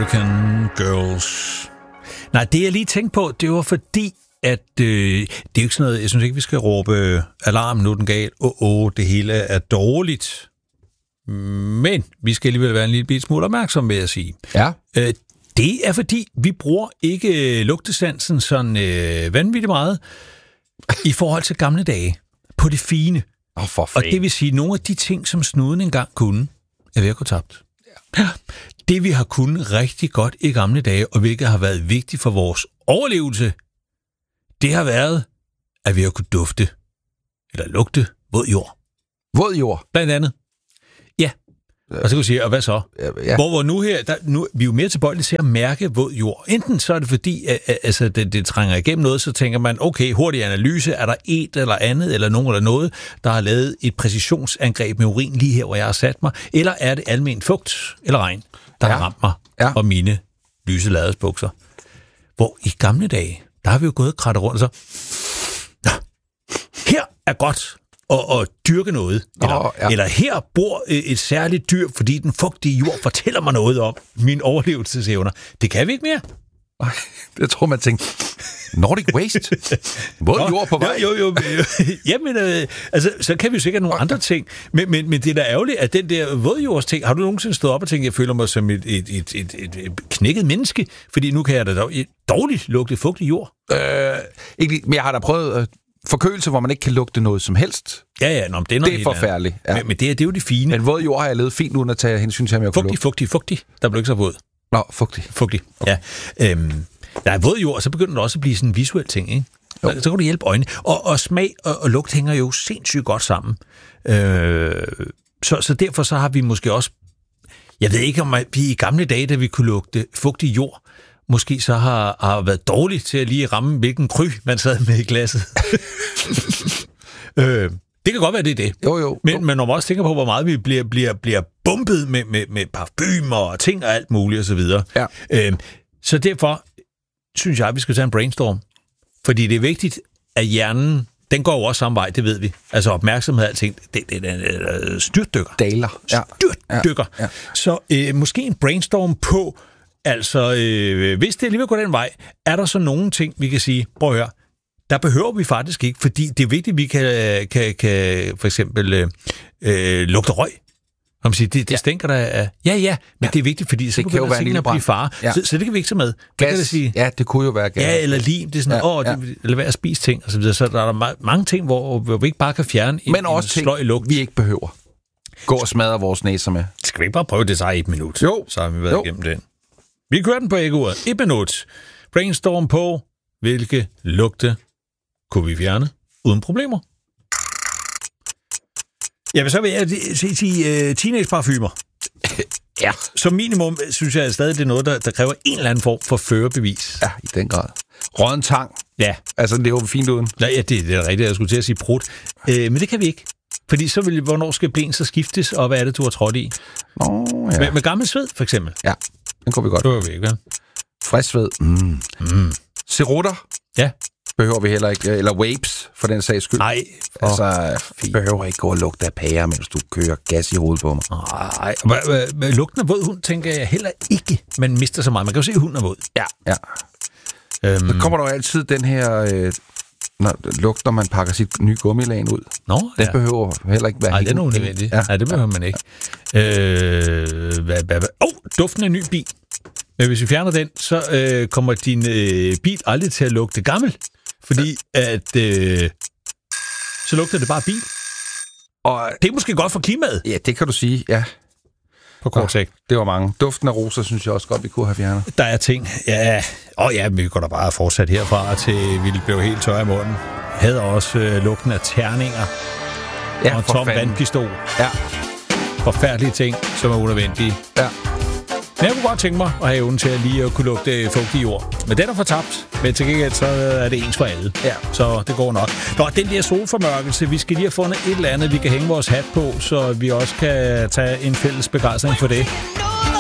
American Girls. Nej, det jeg lige tænkte på, det var fordi, at det er jo ikke sådan noget, jeg synes ikke, vi skal råbe alarm, nu er den gal, det hele er dårligt. Men vi skal alligevel være en lille smule opmærksom, vil jeg sige. Ja. Det er fordi, vi bruger ikke lugtesansen sådan vanvittigt meget i forhold til gamle dage på det fine. For og det vil sige, at nogle af de ting, som snuden engang kunne, er ved at gå tabt. Ja. Det vi har kunnet rigtig godt i gamle dage, og hvilket har været vigtigt for vores overlevelse, det har været, at vi har kunnet dufte, eller lugte, våd jord. Våd jord? Blandt andet. Ja. Og så kan du sige, og hvad så? Ja. Hvor nu her, vi er jo mere tilbøjelige til at mærke våd jord. Enten så er det fordi, altså, det trænger igennem noget, så tænker man, okay, hurtig analyse, er der et eller andet, eller nogen eller noget, der har lavet et præcisionsangreb med urin lige her, hvor jeg har sat mig, eller er det almen fugt eller regn, der har ramt mig og mine lyse ladesbukser. Hvor i gamle dage, der har vi jo gået krattet rundt, så her er godt og dyrke noget. Eller her bor et særligt dyr, fordi den fugtige jord fortæller mig noget om mine overlevelsesevner. Det kan vi ikke mere. Jeg tror, man tænker, Nordic Waste? Våd jord på vej? Jo. Jamen, altså, så kan vi jo sikkert nogle andre ting. Men det er da ærgerligt, at den der vådjordsting, har du nogensinde stået op og tænkt, jeg føler mig som et knækket menneske, fordi nu kan jeg da dårligt lugte fugtig jord. Ikke, men jeg har da prøvet forkølelse, hvor man ikke kan lugte noget som helst. Ja, det er forfærdeligt. Ja. Men det er jo det fine. Men våd jord har jeg levet fint uden at tage hensyn til, om jeg kunne lugte. Fugtig. Der blev ikke så våd. Nå, fugtig. Okay. Ja. Der er våd jord, og så begynder det også at blive sådan en visuel ting, ikke? Så kan du hjælpe øjnene. Og smag og lugt hænger jo sindssygt godt sammen. Så derfor så har vi måske også... Jeg ved ikke, om vi i gamle dage, da vi kunne lugte fugtig jord, måske så har været dårligt til at lige ramme, hvilken kry man sad med i glasset. Det kan godt være, det er det. Jo. Men når man også tænker på, hvor meget vi bliver bumpet med parfumer og ting og alt muligt osv. Ja. Så derfor synes jeg, at vi skal tage en brainstorm. Fordi det er vigtigt, at hjernen, den går jo også samme vej, det ved vi. Altså opmærksomhed og alting, det er styrtdykker. Daler. Styrtdykker. Ja. Så måske en brainstorm på, altså hvis det alligevel går den vej, er der så nogle ting, vi kan sige, prøv at høre, der behøver vi faktisk ikke, fordi det er vigtigt, at vi kan for eksempel lugte røg. Man siger, det stinker der af... Ja, men det er vigtigt, fordi så kan jo være en lille brand. Fare. Ja. Så det kan vi ikke tage med. Gas, det sige, ja, det kunne jo være gas. Ja, eller lim, det er sådan, eller være at spise ting, og så videre. Så der er mange ting, hvor vi ikke bare kan fjerne en sløj lugt. Vi ikke behøver. Gå og smadre vores næser med. Skal vi ikke bare prøve det så i 1 minut? Jo. Så har vi været igennem den. Vi kører den på ekkoet. 1 minut. Brainstorm på, hvilke lugte kunne vi fjerne uden problemer? Ja, men så vil jeg sige teenage-parfumer. Ja. Som minimum synes jeg stadig, det er noget, der kræver en eller anden form for førerbevis. Ja, i den grad. Rådden tang. Ja. Altså, det er jo fint uden. Ja, det er rigtigt, jeg skulle til at sige prut. Men det kan vi ikke. Fordi så vil, hvornår skal blæen så skiftes, og hvad er det, du har trådt i? Med gammel sved, for eksempel. Ja, den kunne vi godt. Det var vi ikke, vel? Frisk sved. Cerutter. Ja. Behøver vi heller ikke. Eller vapes, for den sags skyld. Nej. Altså, behøver ikke gå og lugte af pære, mens du kører gas i hovedet på mig. Nej. Lugten af våd hund, tænker jeg heller ikke, man mister så meget. Man kan jo se, at hunden er våd. Ja. Så kommer der jo altid den her... lugt, når man pakker sit nye gummilagen ud. Det behøver heller ikke være helt... Nej, det er unødvendigt. Ja, det behøver man ikke. Duften af en ny bil. Men hvis vi fjerner den, så kommer din bil aldrig til at lugte gammel. Fordi at... så lugter det bare bil. Og det er måske godt for klimaet. Ja, det kan du sige, ja. På kort sigt. Det var mange. Duften af roser, synes jeg også godt, vi kunne have fjernet. Der er ting, ja, vi går da bare fortsat herfra til vi blev helt tørre i munden. Havde også lugten af terninger. Ja, og tom vandpistol. Ja. Forfærdelige ting, som er unødvendige. Ja. Men jeg kunne godt tænke mig at have evnen til at lige at kunne lugte fugtig jord. Men den er fortabt. Men til gengæld så er det ens for alle. Ja. Så det går nok. Nå, den der solformørkelse, vi skal lige have fundet et eller andet, vi kan hænge vores hat på, så vi også kan tage en fælles begejstring for det.